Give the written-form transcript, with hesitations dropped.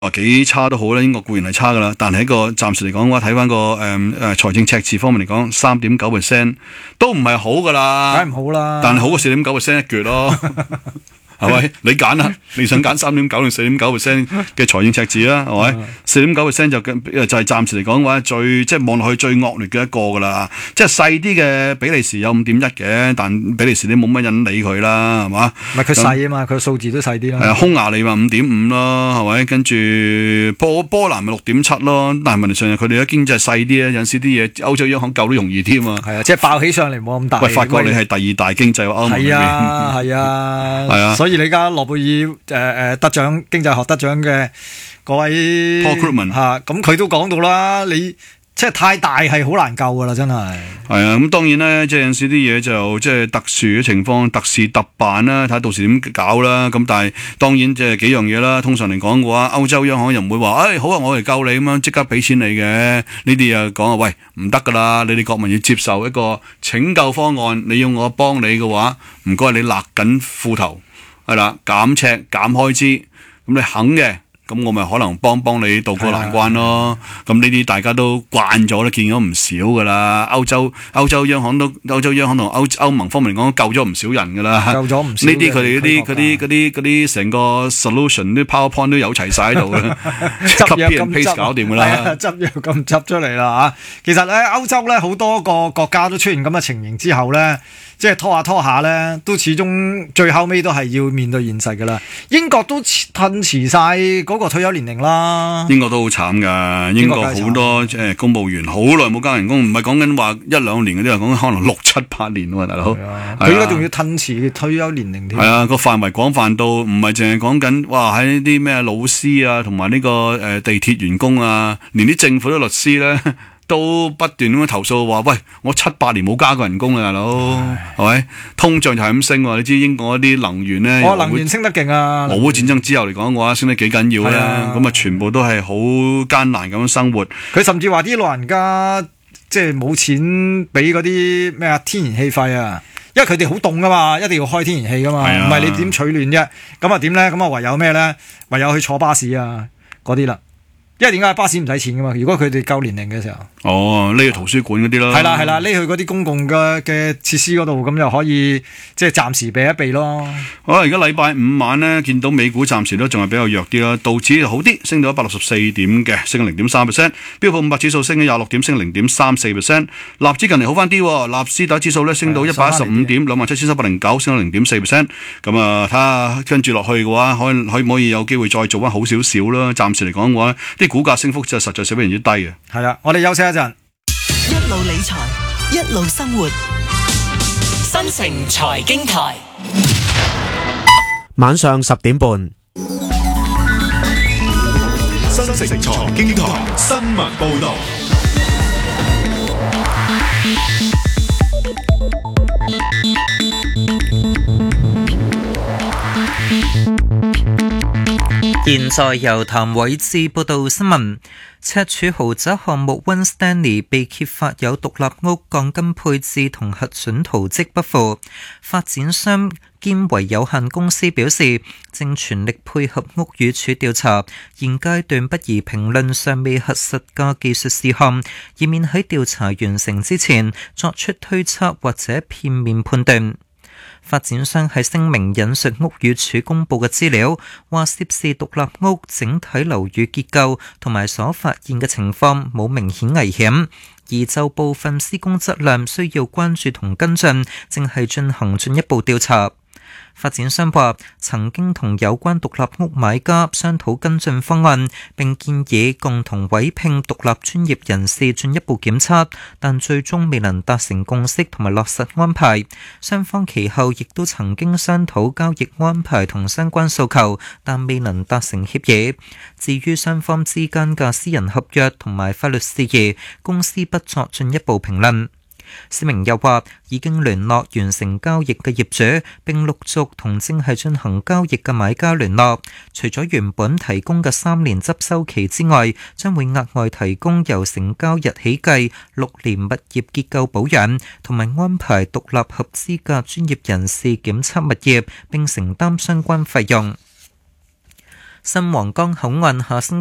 話幾差都好啦，英國固然係差噶啦，但係一個暫時嚟講嘅話，睇翻個財政赤字方面嚟講，3.9% 都唔係好噶啦， 梗係唔好啦， 但係好過4.9% 一橛咯。係咪？你揀啦，你想揀3.9定4.9% 嘅財政赤字啦，係咪？4.9% 就係暫時嚟講嘅話，即係望落去最惡劣嘅一個噶啦。即係細啲嘅比利時有5.1嘅，但比利時你冇乜人理佢啦，係嘛？ 唔係佢細啊嘛，佢數字都細啲啦。 係啊，匈牙利話5.5咯，係咪？跟住波蘭咪6.7咯。但係問題上佢哋嘅經濟細啲咧，有時啲嘢歐洲央行救都容易添啊。 係啊，即係爆起上嚟冇咁大。 喂，法國你係第2大經濟喎，歐盟裏邊。 係啊，係啊，係啊。所以你而家諾貝爾得獎經濟學得獎嘅嗰位 Paul Krugman 嚇，咁佢都講到啦，你即係太大係好難救噶啦，真係。 係啊，咁當然咧，即係有時啲嘢就即係特殊嘅情況，特事特辦啦，睇下到時點搞啦。咁但係當然即係幾樣嘢啦。通常嚟講嘅話，歐洲央行又唔會話，好啊，我嚟救你咁樣，即刻俾錢你嘅。呢啲又講啊，喂，唔得噶啦，你哋國民要接受一個拯救方案。你要我幫你嘅話，唔該你勒緊褲頭。係啦，減赤減開支，咁你肯嘅，咁我咪可能幫你渡過難關咯。咁呢啲大家都慣咗啦，見咗唔少噶啦。歐洲央行同歐盟方面嚟講救咗唔少人噶啦。 救咗唔少。 呢啲佢哋嗰啲成個 solution 啲 PowerPoint 都有齊晒喺度嘅， 執藥咁執搞掂噶啦。 執藥咁執出嚟啦嚇。其實咧，歐洲咧好多個國家都出現咁嘅情形之後咧。即係拖下咧，都始終最後尾都係要面對現實㗎啦。英國都褪遲晒嗰個退休年齡啦。 英國都好慘㗎，英國好多公務員好耐冇加人工，唔係講緊話1-2年嗰啲，係講緊可能6-7-8年喎，大佬。 佢而家仲要褪遲退休年齡添。 係啊，個範圍廣泛到唔係淨係講緊哇喺啲咩老師啊，同埋呢個地鐵員工啊，連啲政府啲律師咧。都不斷咁樣投訴話，喂，我7-8年冇加過人工啊，大佬，係咪？通脹就係咁升喎，你知英國啲能源咧， 能源升得勁啊！ 俄烏戰爭之後嚟講嘅話，升得幾緊要咧，咁啊全部都係好艱難咁樣生活。 佢甚至話啲老人家即係冇錢俾嗰啲咩天然氣費啊，因為佢哋好凍噶嘛，一定要開天然氣噶嘛，唔係你點取暖啫？咁啊點咧？咁啊唯有咩咧？唯有去坐巴士啊嗰啲啦。因為點解巴士唔使錢噶嘛？如果佢哋夠年齡嘅時候， 匿去圖書館嗰啲咯， 係啦，匿去嗰啲公共嘅設施嗰度，咁就可以即係暫時避一避咯。 好啦，而家禮拜5晚呢，見到美股暫時都仲係比較弱啲啦，道指就好啲，升到164點嘅，升咗0.3%，標普500指數升咗26點，升0.34%，納指近嚟好翻啲，納斯達指數咧升到115點，27,309，升咗0.4%。咁啊，睇下跟住落去嘅話，可唔可以有機會再做翻好少少啦？暫時嚟講嘅話，啲股價升幅就實在非常之低嘅。 係啦，我哋休息一陣。 一路理財，一路生活。新城財經台， 晚上10點半。 新城財經台新聞報道。 現在由譚偉智報道新聞。赤柱豪宅項目溫斯丹利被揭發有獨立屋鋼筋配置同核准圖則不符，發展商堅維有限公司表示，正全力配合屋宇署調查，現階段不宜評論尚未核實嘅技術事項，以免喺調查完成之前作出推測或者片面判斷。發展商喺聲明引述屋宇署公佈嘅資料，話涉事獨立屋整體樓宇結構同埋所發現嘅情況冇明顯危險，而就部分施工質量需要關注同跟進，正係進行進一步調查。發展商話曾經同有關獨立屋買家商討跟進方案，並建議共同委聘獨立專業人士進一步檢測，但最終未能達成共識同埋落實安排。雙方其後亦都曾經商討交易安排同相關訴求，但未能達成協議。至於雙方之間嘅私人合約同埋法律事宜，公司不作進一步評論。聲明又話已經聯絡完成交易嘅業主，並陸續同正係進行交易嘅買家聯絡。除咗原本提供嘅3年執收期之外，將會額外提供由成交日起計6年物業結構保養，同埋安排獨立合資格專業人士檢測物業，並承擔相關費用。 新皇崗口岸下星